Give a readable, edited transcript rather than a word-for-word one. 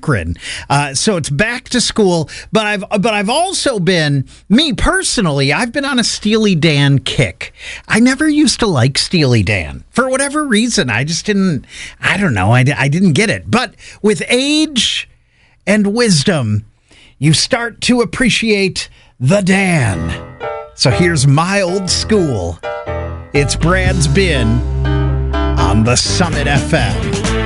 Akron. So it's back to school. But I've also been, me personally, I've been on a Steely Dan kick. I never used to like Steely Dan for whatever reason. I just didn't. I don't know. I didn't get it. But with age and wisdom, you start to appreciate the Dan. So here's My Old School. It's Brad's Bin on the Summit FM.